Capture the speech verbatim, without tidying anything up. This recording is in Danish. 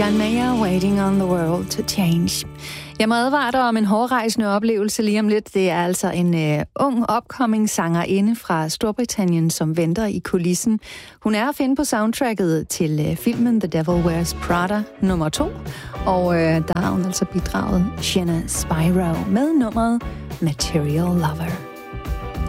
John Mayer, Waiting on the World to Change. Jeg må advare dig om en hårdrejsende oplevelse lige om lidt. Det er altså en uh, ung, upcoming sangerinde fra Storbritannien, som venter i kulissen. Hun er at finde på soundtracket til uh, filmen The Devil Wears Prada nummer to. Og uh, der har hun altså bidraget Jenna Spyro med nummeret Material Lover.